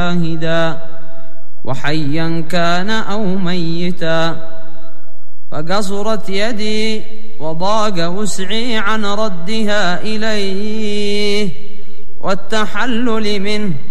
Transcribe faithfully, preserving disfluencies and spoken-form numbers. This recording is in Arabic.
شاهدا وحيا كان أو ميتا، فقصرت يدي وضاق وسعي عن ردها إليه والتحلل منه